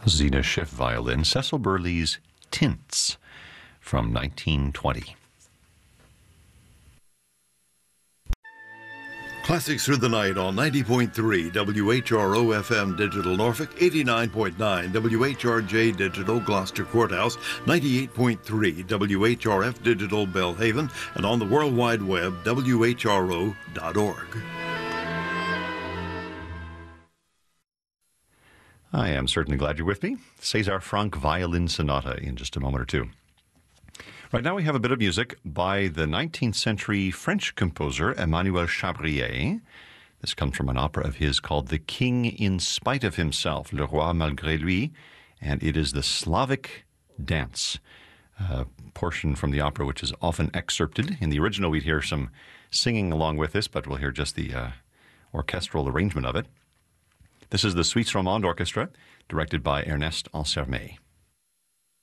Zina Schiff violin, Cecil Burley's Tints from 1920. Classics Through the Night on 90.3 WHRO FM Digital Norfolk, 89.9 WHRJ Digital Gloucester Courthouse, 98.3 WHRF Digital Belhaven, and on the World Wide Web, WHRO.org. I am certainly glad you're with me. César Franck Violin Sonata in just a moment or two. Right now we have a bit of music by the 19th century French composer Emmanuel Chabrier. This comes from an opera of his called The King in Spite of Himself, Le Roi Malgré Lui, and it is the Slavic dance portion from the opera, which is often excerpted. In the original we'd hear some singing along with this, but we'll hear just the orchestral arrangement of it. This is the Suisse Romande Orchestra, directed by Ernest Ansermet.